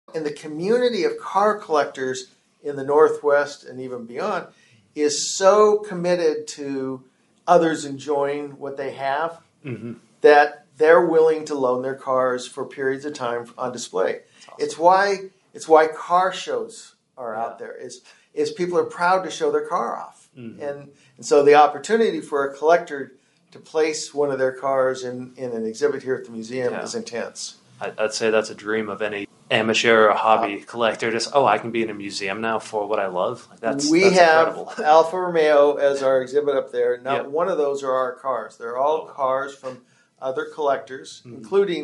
And the community of car collectors in the Northwest and even beyond is so committed to others enjoying what they have that they're willing to loan their cars for periods of time on display. Awesome. It's why car shows are out there. Is people are proud to show their car off. And so the opportunity for a collector to place one of their cars in an exhibit here at the museum is intense. I'd say that's a dream of any amateur or hobby collector. Just, I can be in a museum now for what I love. That's incredible. Have Alfa Romeo as our exhibit up there. Not one of those are our cars. They're all cars from other collectors, including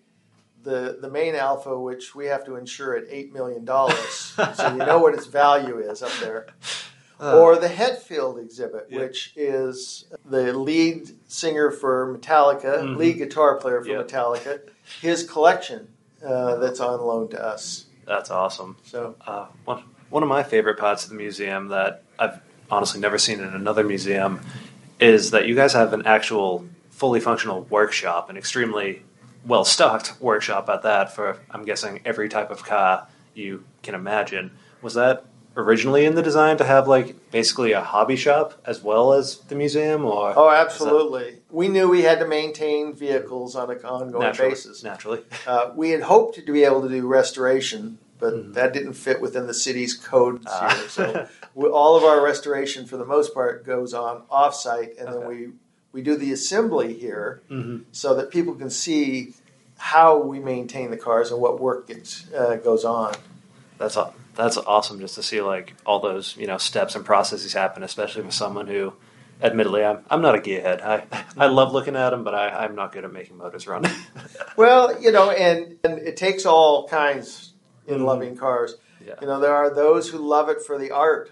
the main Alfa, which we have to insure at $8 million. So you know what its value is up there. Or the Hetfield exhibit, which is the lead singer for Metallica, lead guitar player for Metallica, his collection that's on loan to us. That's awesome. So one of my favorite parts of the museum that I've honestly never seen in another museum is that you guys have an actual fully functional workshop, an extremely well-stocked workshop at that for, I'm guessing, every type of car you can imagine. Was that originally in the design to have basically a hobby shop as well as the museum? Or oh, absolutely. We knew we had to maintain vehicles on an ongoing basis. Naturally. We had hoped to be able to do restoration, but that didn't fit within the city's codes here. So all of our restoration, for the most part, goes on off-site, and then we do the assembly here so that people can see how we maintain the cars and what work goes on. That's awesome, just to see all those steps and processes happen, especially with someone who, admittedly, I'm not a gearhead. I love looking at them, but I'm not good at making motors run. Well, and it takes all kinds in loving cars. Yeah. There are those who love it for the art.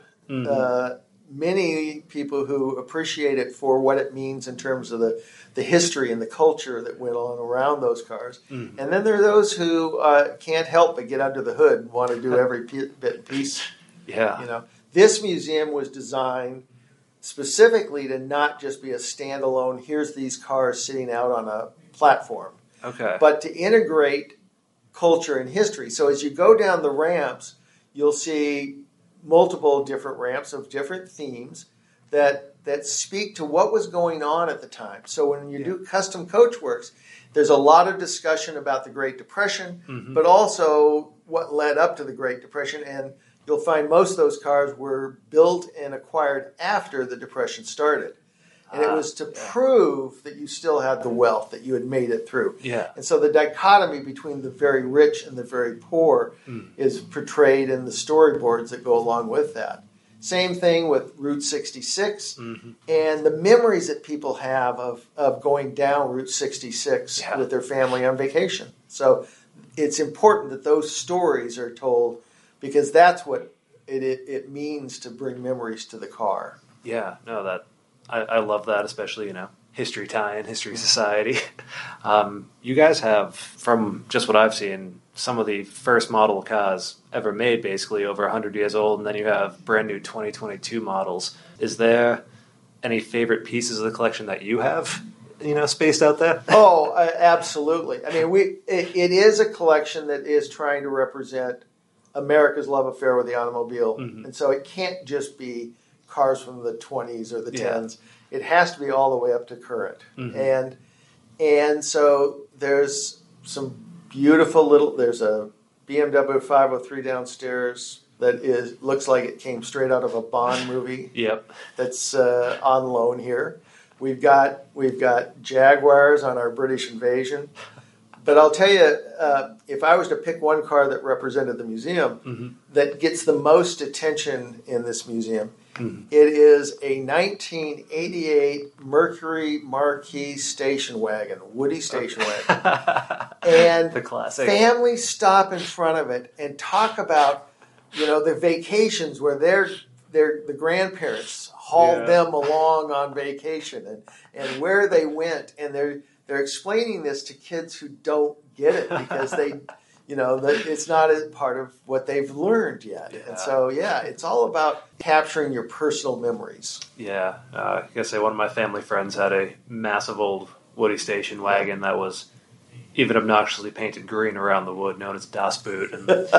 Many people who appreciate it for what it means in terms of the history and the culture that went on around those cars. And then there are those who can't help but get under the hood and want to do every bit and piece. Yeah. This museum was designed specifically to not just be a standalone, here's these cars sitting out on a platform. Okay. But to integrate culture and history. So as you go down the ramps, you'll see multiple different ramps of different themes that speak to what was going on at the time. So when you do custom coachworks, there's a lot of discussion about the Great Depression, but also what led up to the Great Depression. And you'll find most of those cars were built and acquired after the Depression started. And it was to prove that you still had the wealth, that you had made it through. Yeah. And so the dichotomy between the very rich and the very poor is portrayed in the storyboards that go along with that. Same thing with Route 66 and the memories that people have of going down Route 66 with their family on vacation. So it's important that those stories are told because that's what it means to bring memories to the car. Yeah, no, I love that, especially, History Tie and History Society. You guys have, from just what I've seen, some of the first model cars ever made, basically over 100 years old, and then you have brand new 2022 models. Is there any favorite pieces of the collection that you have, spaced out there? Oh, absolutely. I mean, it is a collection that is trying to represent America's love affair with the automobile, and so it can't just be cars from the 20s or the 10s. It has to be all the way up to current. And so there's some beautiful there's a BMW 503 downstairs that looks like it came straight out of a Bond movie. Yep. That's on loan here. We've got Jaguars on our British Invasion. But I'll tell you, if I was to pick one car that represented the museum that gets the most attention in this museum, it is a 1988 Mercury Marquis station wagon, Woody station wagon. And the classic. Families stop in front of it and talk about, the vacations where the grandparents hauled them along on vacation and where they went. And they're explaining this to kids who don't get it because they, it's not a part of what they've learned yet. Yeah. And so, it's all about capturing your personal memories. Yeah. I gotta say, one of my family friends had a massive old Woody station wagon that was even obnoxiously painted green around the wood, known as Das Boot. And